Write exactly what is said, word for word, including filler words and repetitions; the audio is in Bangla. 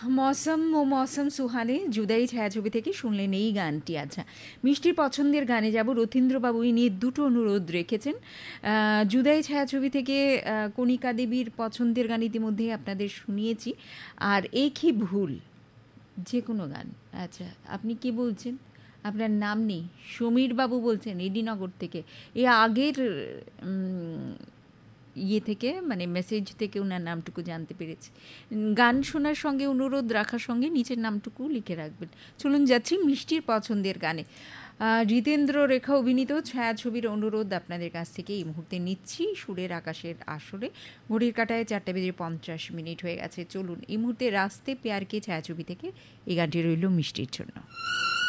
মৌসম ও মৌসম সুহানে জুদাই ছায়াছবি থেকে শুনলেন এই গানটি। আচ্ছা, মিষ্টির পছন্দের গানে যাব। রথীন্দ্রবাবু নিয়ে দুটো অনুরোধ রেখেছেন। জুদাই ছায়াছবি থেকে কণিকা দেবীর পছন্দের গান ইতিমধ্যেই আপনাদের শুনিয়েছি, আর একই ভুল যে কোনো গান। আচ্ছা, আপনি কি বলছেন? আপনার নাম নেই, সমীরবাবু বলছেন এডিনগর থেকে। এ আগের ইয়ে থেকে, মানে মেসেজ থেকে ওনার নামটুকু জানতে পেরেছি। গান শোনার সঙ্গে অনুরোধ রাখার সঙ্গে নিচের নামটুকু লিখে রাখবেন। চলুন যাচ্ছি মিষ্টির পছন্দের গানে। জিতেন্দ্র রেখা অভিনীত ছায়াছবির অনুরোধ আপনাদের কাছ থেকে এই মুহূর্তে নিচ্ছি সুরের আকাশের আসরে। ঘড়ির কাঁটায় চারটে বেজে পঞ্চাশ মিনিট হয়ে গেছে। চলুন এই মুহূর্তে রাস্তে পেয়ারকে ছায়াছবি থেকে এই গানটি রইল মিষ্টির জন্য।